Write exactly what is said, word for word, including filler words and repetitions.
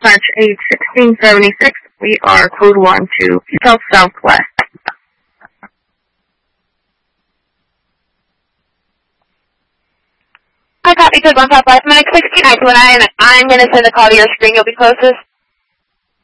dispatch eight sixteen seventy-six. We are code one to south-southwest. I copy code one southwest, Medic sixteen nine two nine. I'm going to send the call to your screen. You'll be closest.